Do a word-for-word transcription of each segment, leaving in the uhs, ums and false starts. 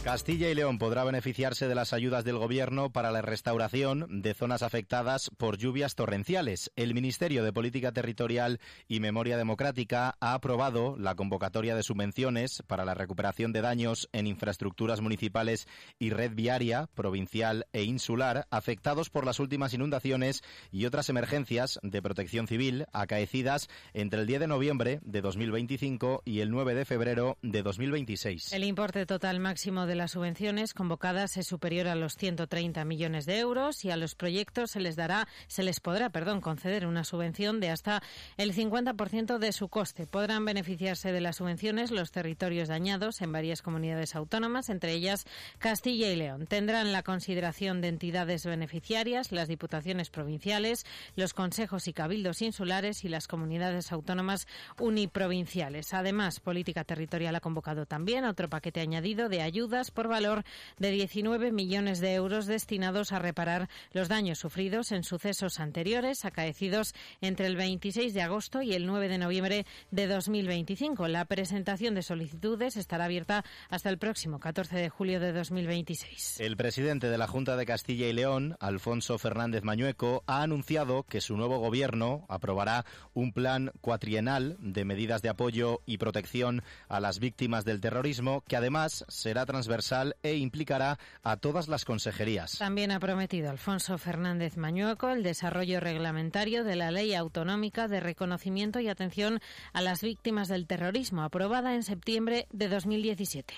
Castilla y León podrá beneficiarse de las ayudas del Gobierno para la restauración de zonas afectadas por lluvias torrenciales. El Ministerio de Política Territorial y Memoria Democrática ha aprobado la convocatoria de subvenciones para la recuperación de daños en infraestructuras municipales y red viaria, provincial e insular, afectados por las últimas inundaciones y otras emergencias de protección civil acaecidas entre el diez de noviembre de dos mil veinticinco y el nueve de febrero de dos mil veintiséis. El importe total máximo de las subvenciones convocadas es superior a los ciento treinta millones de euros y a los proyectos se les dará, se les podrá, perdón, conceder una subvención de hasta el cincuenta por ciento de su coste. Podrán beneficiarse de las subvenciones los territorios dañados en varias comunidades autónomas, entre ellas Castilla y León. Tendrán la consideración de entidades beneficiarias, las diputaciones provinciales, los consejos y cabildos insulares y las comunidades autónomas uniprovinciales. Además, Política Territorial ha convocado también otro paquete añadido de ayudas por valor de diecinueve millones de euros destinados a reparar los daños sufridos en sucesos anteriores acaecidos entre el veintiséis de agosto y el nueve de noviembre de dos mil veinticinco. La presentación de solicitudes estará abierta hasta el próximo catorce de julio de dos mil veintiséis. El presidente de la Junta de Castilla y León, Alfonso Fernández Mañueco, ha anunciado que su nuevo gobierno aprobará un plan cuatrienal de medidas de apoyo y protección a las víctimas del terrorismo, que además será transversal e implicará a todas las consejerías. También ha prometido Alfonso Fernández Mañueco el desarrollo reglamentario de la Ley Autonómica de Reconocimiento y Atención a las Víctimas del Terrorismo, aprobada en septiembre de dos mil diecisiete.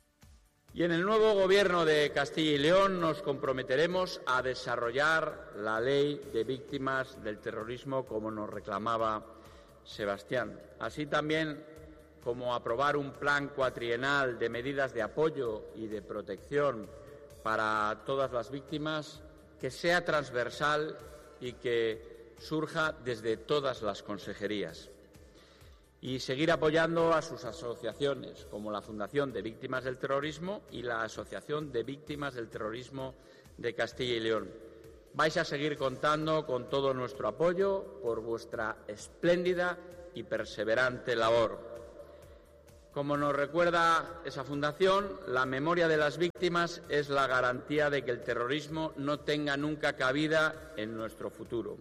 Y en el nuevo Gobierno de Castilla y León nos comprometeremos a desarrollar la Ley de Víctimas del Terrorismo como nos reclamaba Sebastián. Así también como aprobar un plan cuatrienal de medidas de apoyo y de protección para todas las víctimas, que sea transversal y que surja desde todas las consejerías. Y seguir apoyando a sus asociaciones, como la Fundación de Víctimas del Terrorismo y la Asociación de Víctimas del Terrorismo de Castilla y León. Vais a seguir contando con todo nuestro apoyo por vuestra espléndida y perseverante labor. Como nos recuerda esa fundación, la memoria de las víctimas es la garantía de que el terrorismo no tenga nunca cabida en nuestro futuro.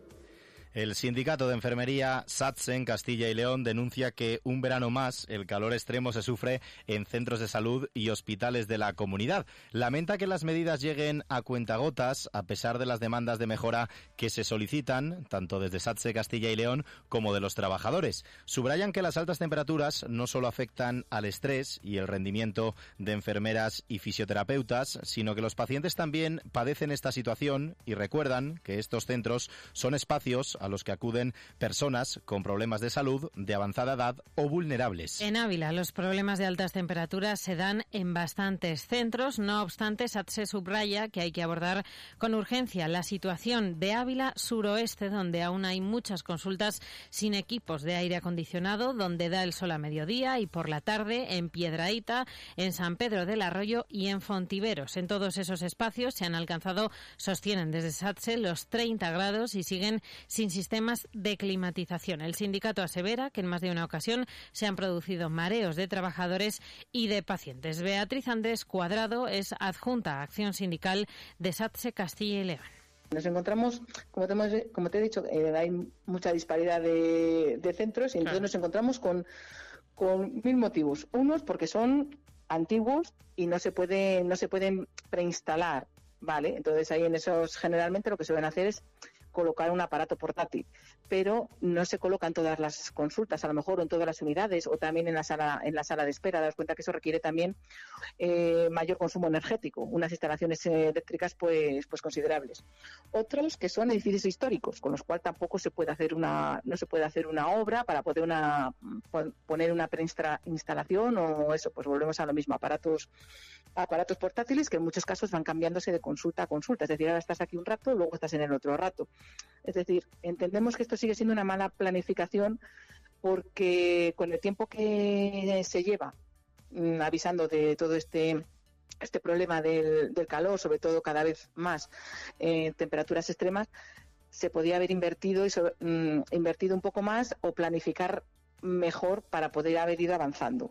El sindicato de enfermería SATSE en Castilla y León denuncia que un verano más el calor extremo se sufre en centros de salud y hospitales de la comunidad. Lamenta que las medidas lleguen a cuentagotas a pesar de las demandas de mejora que se solicitan tanto desde SATSE Castilla y León como de los trabajadores. Subrayan que las altas temperaturas no solo afectan al estrés y el rendimiento de enfermeras y fisioterapeutas, sino que los pacientes también padecen esta situación y recuerdan que estos centros son espacios a los que acuden personas con problemas de salud, de avanzada edad o vulnerables. En Ávila, los problemas de altas temperaturas se dan en bastantes centros. No obstante, SATSE subraya que hay que abordar con urgencia la situación de Ávila suroeste, donde aún hay muchas consultas sin equipos de aire acondicionado, donde da el sol a mediodía y por la tarde en Piedrahita, en San Pedro del Arroyo y en Fontiveros. En todos esos espacios se han alcanzado, sostienen desde SATSE, los treinta grados y siguen sin sistemas de climatización. El sindicato asevera que en más de una ocasión se han producido mareos de trabajadores y de pacientes. Beatriz Andrés Cuadrado es adjunta a Acción Sindical de SATSE Castilla y León. Nos encontramos, como te, hemos, como te he dicho, eh, hay mucha disparidad de, de centros y entonces claro. Nos encontramos con, con mil motivos. Unos porque son antiguos y no se puede, no se pueden preinstalar, ¿vale? Entonces ahí en esos generalmente lo que se suelen hacer es colocar un aparato portátil, pero no se colocan todas las consultas, a lo mejor en todas las unidades o también en la sala en la sala de espera. Das cuenta que eso requiere también eh, mayor consumo energético, unas instalaciones eh, eléctricas pues pues considerables. Otros que son edificios históricos, con los cuales tampoco se puede hacer una no se puede hacer una obra para poder una poner una preinstalación o eso, pues volvemos a lo mismo, aparatos aparatos portátiles que en muchos casos van cambiándose de consulta a consulta, es decir, ahora estás aquí un rato, luego estás en el otro rato. Es decir, entendemos que esto sigue siendo una mala planificación porque con el tiempo que se lleva mmm, avisando de todo este este problema del, del calor, sobre todo cada vez más en eh, temperaturas extremas, se podía haber invertido y sobre, mmm, invertido un poco más o planificar mejor para poder haber ido avanzando.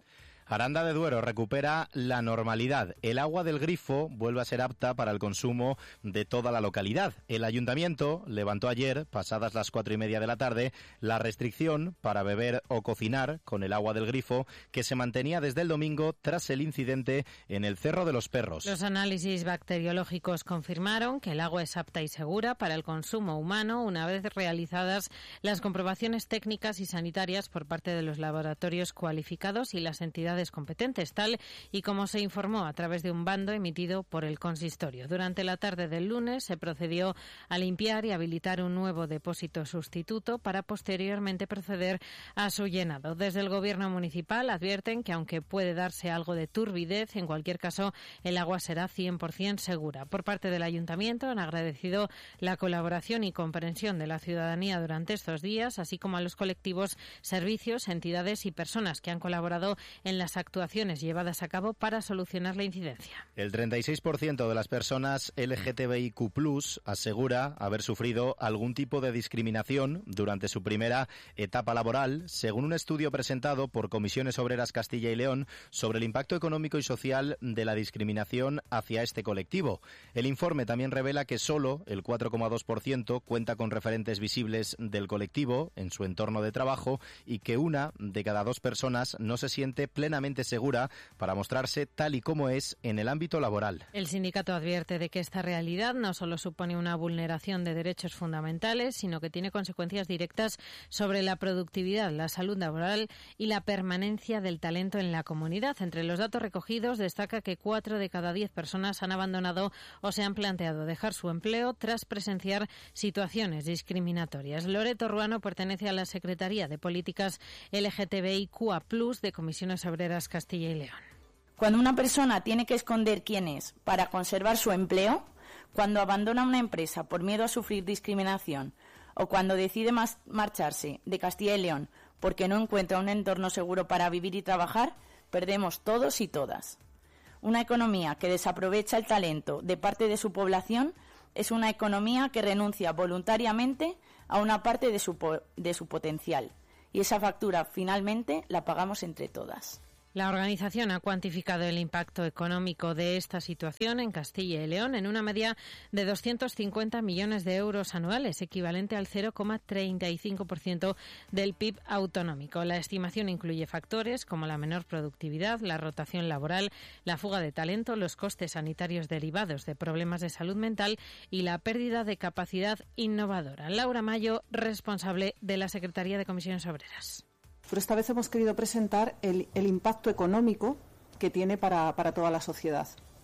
Aranda de Duero recupera la normalidad. El agua del grifo vuelve a ser apta para el consumo de toda la localidad. El ayuntamiento levantó ayer, pasadas las cuatro y media de la tarde, la restricción para beber o cocinar con el agua del grifo que se mantenía desde el domingo tras el incidente en el Cerro de los Perros. Los análisis bacteriológicos confirmaron que el agua es apta y segura para el consumo humano una vez realizadas las comprobaciones técnicas y sanitarias por parte de los laboratorios cualificados y las entidades competentes, tal y como se informó a través de un bando emitido por el consistorio. Durante la tarde del lunes se procedió a limpiar y habilitar un nuevo depósito sustituto para posteriormente proceder a su llenado. Desde el Gobierno municipal advierten que aunque puede darse algo de turbidez, en cualquier caso el agua será cien por ciento segura. Por parte del Ayuntamiento han agradecido la colaboración y comprensión de la ciudadanía durante estos días, así como a los colectivos, servicios, entidades y personas que han colaborado en las actuaciones llevadas a cabo para solucionar la incidencia. El treinta y seis por ciento de las personas L G T B I Q plus, asegura haber sufrido algún tipo de discriminación durante su primera etapa laboral, según un estudio presentado por Comisiones Obreras Castilla y León sobre el impacto económico y social de la discriminación hacia este colectivo. El informe también revela que solo el cuatro coma dos por ciento cuenta con referentes visibles del colectivo en su entorno de trabajo y que una de cada dos personas no se siente plenamente segura para mostrarse tal y como es en el ámbito laboral. El sindicato advierte de que esta realidad no solo supone una vulneración de derechos fundamentales, sino que tiene consecuencias directas sobre la productividad, la salud laboral y la permanencia del talento en la comunidad. Entre los datos recogidos destaca que cuatro de cada diez personas han abandonado o se han planteado dejar su empleo tras presenciar situaciones discriminatorias. Loreto Ruano pertenece a la Secretaría de Políticas L G T B I Q A plus de Comisiones Obreras Castilla y León. Cuando una persona tiene que esconder quién es para conservar su empleo, cuando abandona una empresa por miedo a sufrir discriminación o cuando decide marcharse de Castilla y León porque no encuentra un entorno seguro para vivir y trabajar, perdemos todos y todas. Una economía que desaprovecha el talento de parte de su población es una economía que renuncia voluntariamente a una parte de su, de su potencial. Y esa factura finalmente la pagamos entre todas. La organización ha cuantificado el impacto económico de esta situación en Castilla y León en una media de doscientos cincuenta millones de euros anuales, equivalente al cero coma treinta y cinco por ciento del P I B autonómico. La estimación incluye factores como la menor productividad, la rotación laboral, la fuga de talento, los costes sanitarios derivados de problemas de salud mental y la pérdida de capacidad innovadora. Laura Mayo, responsable de la Secretaría de Comisiones Obreras. Pero esta vez hemos querido presentar el, el impacto económico que tiene para, para toda la sociedad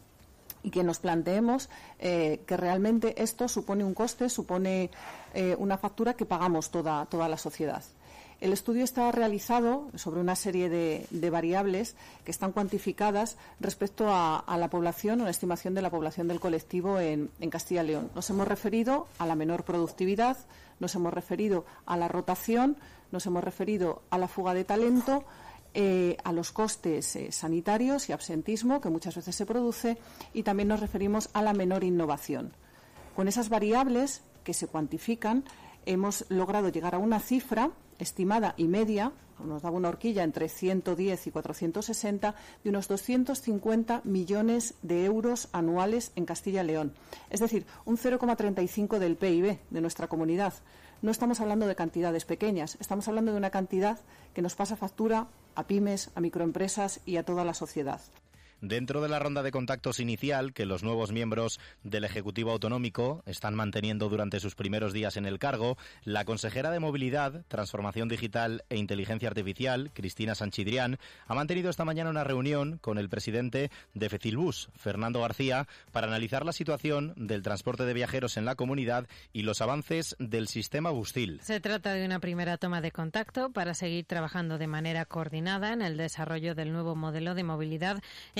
y que nos planteemos eh, que realmente esto supone un coste, supone eh, una factura que pagamos toda, toda la sociedad. El estudio está realizado sobre una serie de, de variables que están cuantificadas respecto a, a la población, una estimación de la población del colectivo en, en Castilla y León. Nos hemos referido a la menor productividad, nos hemos referido a la rotación, nos hemos referido a la fuga de talento, eh, a los costes eh, sanitarios y absentismo que muchas veces se produce y también nos referimos a la menor innovación. Con esas variables que se cuantifican hemos logrado llegar a una cifra estimada y media, nos daba una horquilla entre ciento diez y cuatrocientos sesenta, de unos doscientos cincuenta millones de euros anuales en Castilla y León. Es decir, un cero coma treinta y cinco del P I B de nuestra comunidad. No estamos hablando de cantidades pequeñas, estamos hablando de una cantidad que nos pasa factura a pymes, a microempresas y a toda la sociedad. Dentro de la ronda de contactos inicial que los nuevos miembros del Ejecutivo Autonómico están manteniendo durante sus primeros días en el cargo, la consejera de Movilidad, Transformación Digital e Inteligencia Artificial, Cristina Sanchidrián, ha mantenido esta mañana una reunión con el presidente de Fecilbus, Fernando García, para analizar la situación del transporte de viajeros en la comunidad y los avances del sistema Bustil. Se trata de una primera toma de contacto para seguir trabajando de manera coordinada en el desarrollo del nuevo modelo de movilidad en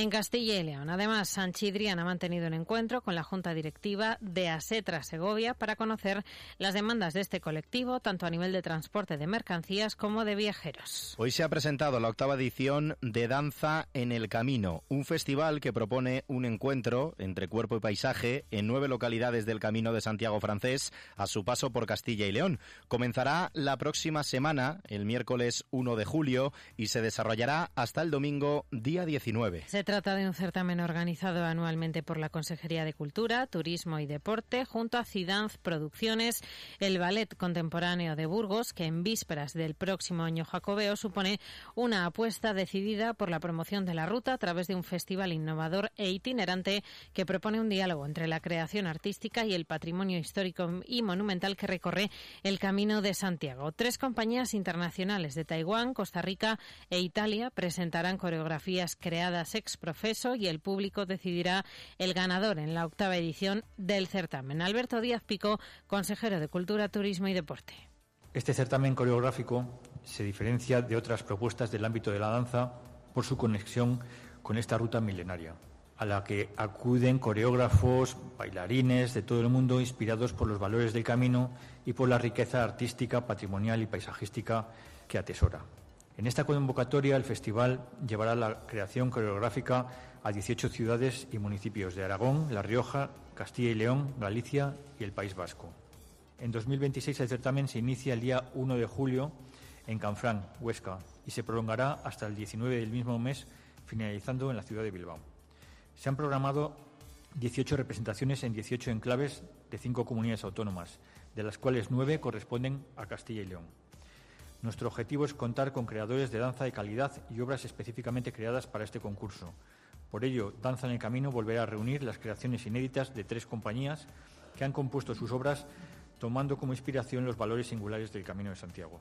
En Castilla y León, además, Sanchidrián ha mantenido un encuentro con la Junta Directiva de Asetra Segovia para conocer las demandas de este colectivo, tanto a nivel de transporte de mercancías como de viajeros. Hoy se ha presentado la octava edición de Danza en el Camino, un festival que propone un encuentro entre cuerpo y paisaje en nueve localidades del Camino de Santiago francés a su paso por Castilla y León. Comenzará la próxima semana, el miércoles uno de julio, y se desarrollará hasta el domingo, día diecinueve. Se trata de un certamen organizado anualmente por la Consejería de Cultura, Turismo y Deporte, junto a Cidanz Producciones, el Ballet Contemporáneo de Burgos, que en vísperas del próximo año jacobeo supone una apuesta decidida por la promoción de la ruta a través de un festival innovador e itinerante que propone un diálogo entre la creación artística y el patrimonio histórico y monumental que recorre el Camino de Santiago. Tres compañías internacionales de Taiwán, Costa Rica e Italia presentarán coreografías creadas ex profeso y el público decidirá el ganador en la octava edición del certamen. Alberto Díaz Pico, consejero de Cultura, Turismo y Deporte. Este certamen coreográfico se diferencia de otras propuestas del ámbito de la danza por su conexión con esta ruta milenaria, a la que acuden coreógrafos, bailarines de todo el mundo inspirados por los valores del camino y por la riqueza artística, patrimonial y paisajística que atesora. En esta convocatoria, el festival llevará la creación coreográfica a dieciocho ciudades y municipios de Aragón, La Rioja, Castilla y León, Galicia y el País Vasco. En dos mil veintiséis el certamen se inicia el día uno de julio en Canfrán, Huesca, y se prolongará hasta el diecinueve del mismo mes, finalizando en la ciudad de Bilbao. Se han programado dieciocho representaciones en dieciocho enclaves de cinco comunidades autónomas, de las cuales nueve corresponden a Castilla y León. Nuestro objetivo es contar con creadores de danza de calidad y obras específicamente creadas para este concurso. Por ello, Danza en el Camino volverá a reunir las creaciones inéditas de tres compañías que han compuesto sus obras tomando como inspiración los valores singulares del Camino de Santiago.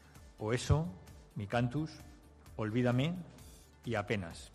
O eso, Mi Cantus, Olvídame y Apenas.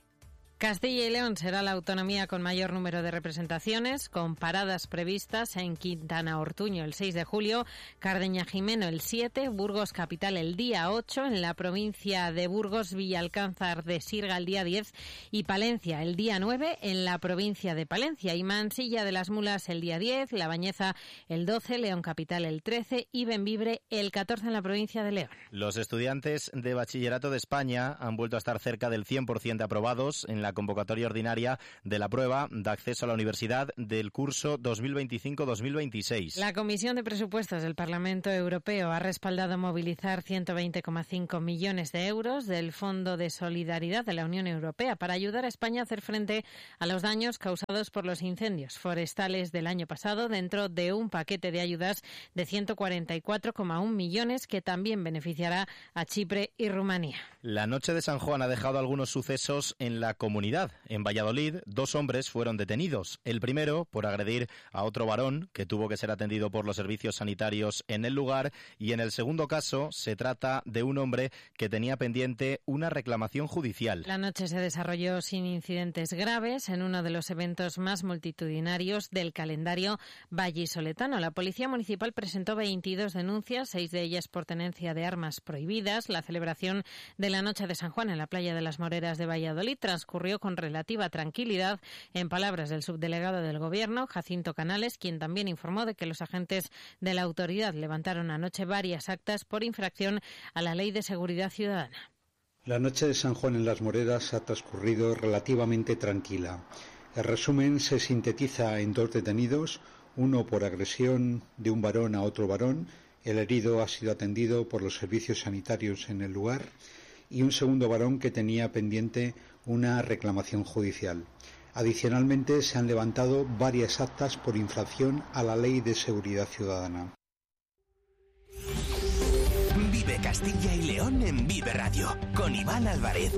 Castilla y León será la autonomía con mayor número de representaciones, con paradas previstas en Quintana Ortuño el seis de julio, Cardeña Jimeno el siete, Burgos Capital el día ocho, en la provincia de Burgos, Villalcázar de Sirga el día diez y Palencia el día nueve en la provincia de Palencia, y Mansilla de las Mulas el día diez, La Bañeza el doce, León Capital el trece y Bembibre el catorce en la provincia de León. Los estudiantes de bachillerato de España han vuelto a estar cerca del cien por ciento de aprobados en la la convocatoria ordinaria de la prueba de acceso a la universidad del curso dos mil veinticinco dos mil veintiséis. La Comisión de Presupuestos del Parlamento Europeo ha respaldado movilizar ciento veinte coma cinco millones de euros del Fondo de Solidaridad de la Unión Europea para ayudar a España a hacer frente a los daños causados por los incendios forestales del año pasado, dentro de un paquete de ayudas de ciento cuarenta y cuatro coma uno millones que también beneficiará a Chipre y Rumanía. La noche de San Juan ha dejado algunos sucesos en la comunidad. En Valladolid, dos hombres fueron detenidos. El primero por agredir a otro varón que tuvo que ser atendido por los servicios sanitarios en el lugar, y en el segundo caso se trata de un hombre que tenía pendiente una reclamación judicial. La noche se desarrolló sin incidentes graves en uno de los eventos más multitudinarios del calendario vallisoletano. La Policía Municipal presentó veintidós denuncias, seis de ellas por tenencia de armas prohibidas. La celebración de la noche de San Juan en la playa de las Moreras de Valladolid transcurrió con relativa tranquilidad, en palabras del subdelegado del Gobierno, Jacinto Canales, quien también informó de que los agentes de la autoridad levantaron anoche varias actas por infracción a la Ley de Seguridad Ciudadana. La noche de San Juan en las Moreras ha transcurrido relativamente tranquila. El resumen se sintetiza en dos detenidos, uno por agresión de un varón a otro varón. El herido ha sido atendido por los servicios sanitarios en el lugar, y un segundo varón que tenía pendiente una reclamación judicial. Adicionalmente, se han levantado varias actas por infracción a la Ley de Seguridad Ciudadana. Vive Castilla y León en Vive Radio, con Iván Álvarez.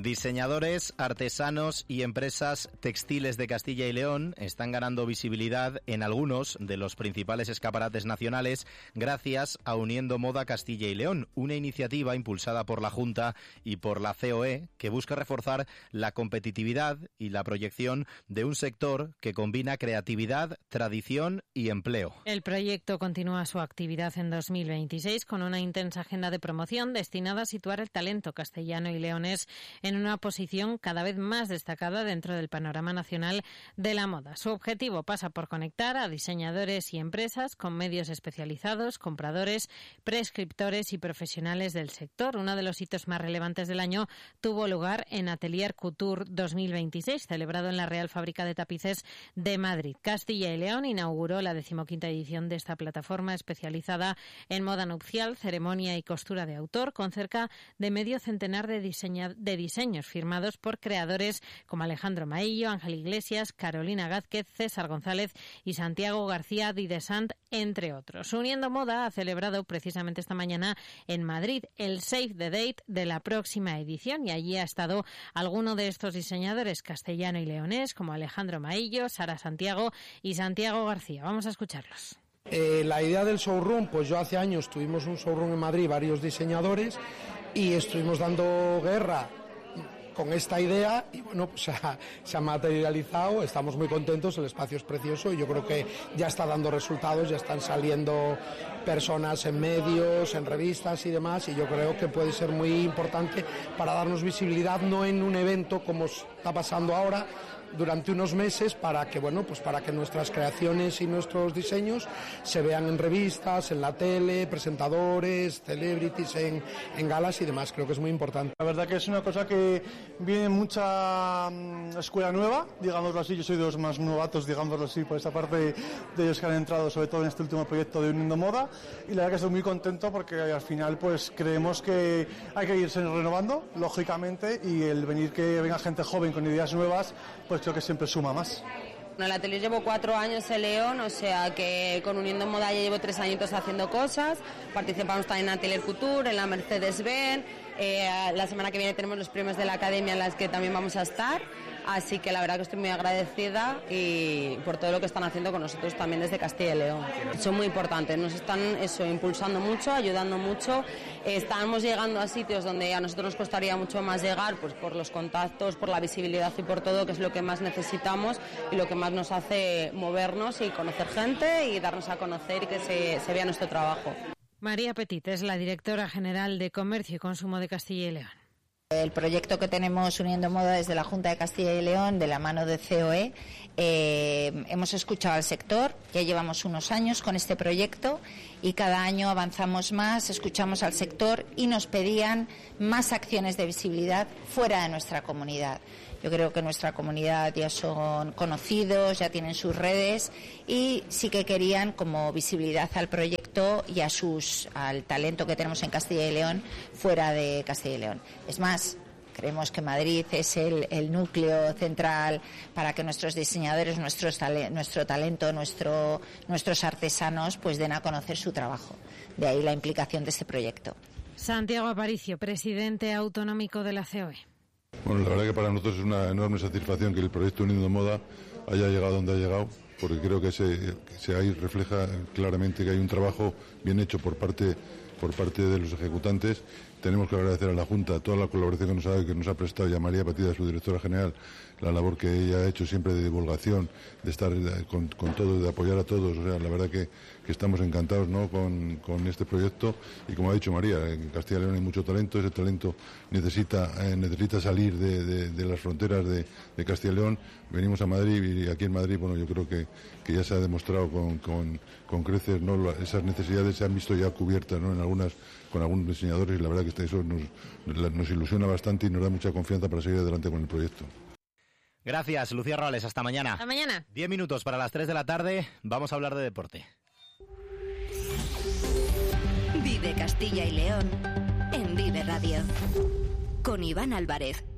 Diseñadores, artesanos y empresas textiles de Castilla y León están ganando visibilidad en algunos de los principales escaparates nacionales gracias a Uniendo Moda Castilla y León, una iniciativa impulsada por la Junta y por la C O E que busca reforzar la competitividad y la proyección de un sector que combina creatividad, tradición y empleo. El proyecto continúa su actividad en dos mil veintiséis con una intensa agenda de promoción destinada a situar el talento castellano y leonés en una posición cada vez más destacada dentro del panorama nacional de la moda. Su objetivo pasa por conectar a diseñadores y empresas con medios especializados, compradores, prescriptores y profesionales del sector. Uno de los hitos más relevantes del año tuvo lugar en Atelier Couture dos mil veintiséis, celebrado en la Real Fábrica de Tapices de Madrid. Castilla y León inauguró la decimoquinta edición de esta plataforma especializada en moda nupcial, ceremonia y costura de autor, con cerca de medio centenar de, diseña- de diseños firmados por creadores como Alejandro Maillo, Ángel Iglesias, Carolina Gázquez, César González y Santiago García Didesant, entre otros. Uniendo Moda ha celebrado precisamente esta mañana en Madrid el Save the Date de la próxima edición y allí ha estado alguno de estos diseñadores castellano y leonés como Alejandro Maillo, Sara Santiago y Santiago García. Vamos a escucharlos. Eh, la idea del showroom, pues yo hace años tuvimos un showroom en Madrid, varios diseñadores, y estuvimos dando guerra con esta idea y bueno, pues se ha, se ha materializado, estamos muy contentos, el espacio es precioso y yo creo que ya está dando resultados, ya están saliendo personas en medios, en revistas y demás, y yo creo que puede ser muy importante para darnos visibilidad, no en un evento como está pasando ahora, durante unos meses, para que bueno pues para que nuestras creaciones y nuestros diseños se vean en revistas, en la tele, presentadores, celebrities, en, en galas y demás. Creo que es muy importante. La verdad que es una cosa que viene mucha um, escuela nueva, digámoslo así. Yo soy de los más novatos, digámoslo así, por esta parte de ellos que han entrado, sobre todo en este último proyecto de Uniendo Moda, y la verdad que estoy muy contento porque al final pues creemos que hay que irse renovando, lógicamente, y el venir que venga gente joven con ideas nuevas, pues creo que siempre suma más. En el atelier llevo cuatro años en León, o sea que con Uniendo Moda ya llevo tres añitos haciendo cosas. Participamos también en Atelier Couture, en la Mercedes-Benz. Eh, la semana que viene tenemos los premios de la Academia en las que también vamos a estar. Así que la verdad que estoy muy agradecida y por todo lo que están haciendo con nosotros también desde Castilla y León. Son muy importantes, nos están eso impulsando mucho, ayudando mucho. Eh, estamos llegando a sitios donde a nosotros nos costaría mucho más llegar, pues por los contactos, por la visibilidad y por todo, que es lo que más necesitamos y lo que más nos hace movernos y conocer gente y darnos a conocer y que se, se vea nuestro trabajo. María Petit es la directora general de Comercio y Consumo de Castilla y León. El proyecto que tenemos Uniendo Moda desde la Junta de Castilla y León, de la mano de C O E, eh, hemos escuchado al sector, ya llevamos unos años con este proyecto y cada año avanzamos más, escuchamos al sector y nos pedían más acciones de visibilidad fuera de nuestra comunidad. Yo creo que nuestra comunidad ya son conocidos, ya tienen sus redes y sí que querían como visibilidad al proyecto y a sus, al talento que tenemos en Castilla y León fuera de Castilla y León. Es más, creemos que Madrid es el, el núcleo central para que nuestros diseñadores, nuestros tale, nuestro talento, nuestro, nuestros artesanos pues den a conocer su trabajo. De ahí la implicación de este proyecto. Santiago Aparicio, presidente autonómico de la C O E. Bueno, la verdad que para nosotros es una enorme satisfacción que el proyecto Uniendo Moda haya llegado donde ha llegado, porque creo que se, que se ahí refleja claramente que hay un trabajo bien hecho por parte, por parte de los ejecutantes. Tenemos que agradecer a la Junta toda la colaboración que nos ha, que nos ha prestado y a María Patida, su directora general, la labor que ella ha hecho siempre de divulgación, de estar con, con todo, de apoyar a todos. O sea, la verdad que, que estamos encantados, ¿no?, con, con este proyecto. Y como ha dicho María, en Castilla y León hay mucho talento, ese talento necesita, eh, necesita salir de, de, de las fronteras de, de Castilla y León. Venimos a Madrid y aquí en Madrid, bueno, yo creo que, que ya se ha demostrado con, con, con creces, ¿no?, esas necesidades se han visto ya cubiertas, ¿no?, en algunas, con algunos diseñadores, y la verdad que eso nos, nos ilusiona bastante y nos da mucha confianza para seguir adelante con el proyecto. Gracias, Lucía Roales. Hasta mañana. Hasta mañana. Diez minutos para las tres de la tarde. Vamos a hablar de deporte. Vive Castilla y León en Vive Radio. Con Iván Álvarez.